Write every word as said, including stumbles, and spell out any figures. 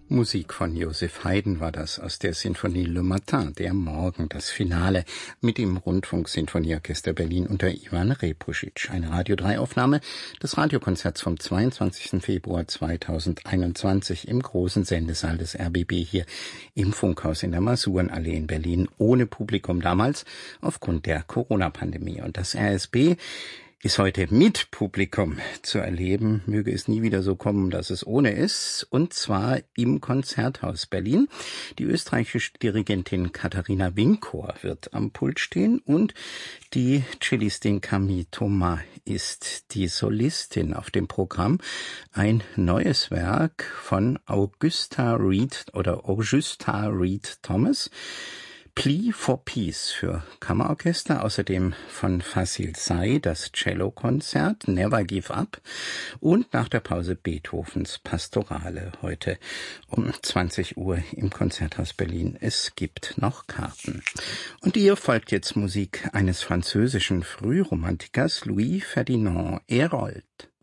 Musik von Joseph Haydn war das aus der Sinfonie Le Matin, der Morgen, das Finale mit dem Rundfunk-Sinfonieorchester Berlin unter Ivan Repusic. Eine Radio drei Aufnahme des Radiokonzerts vom zweiundzwanzigsten Februar zweitausendeinundzwanzig im großen Sendesaal des R B B hier im Funkhaus in der Masurenallee in Berlin, ohne Publikum damals aufgrund der Corona-Pandemie. Und das R S B ist heute mit Publikum zu erleben. Möge es nie wieder so kommen, dass es ohne ist. Und zwar im Konzerthaus Berlin. Die österreichische Dirigentin Katharina Winkor wird am Pult stehen und die Cellistin Camille Thomas ist die Solistin auf dem Programm. Ein neues Werk von Augusta Reed oder Augusta Reed Thomas. Plea for Peace für Kammerorchester, außerdem von Fasil Say das Cellokonzert Never Give Up und nach der Pause Beethovens Pastorale heute um zwanzig Uhr im Konzerthaus Berlin. Es gibt noch Karten. Und hier folgt jetzt Musik eines französischen Frühromantikers, Louis Ferdinand Hérold.